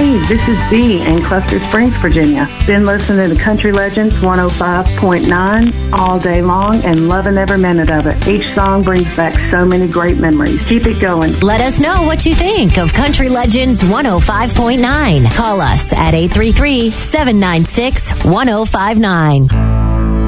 Hey, this is Dee in Cluster Springs, Virginia. Been listening to Country Legends 105.9 all day long and loving every minute of it. Each song brings back so many great memories. Keep it going. Let us know what you think of Country Legends 105.9. Call us at 833-796-1059.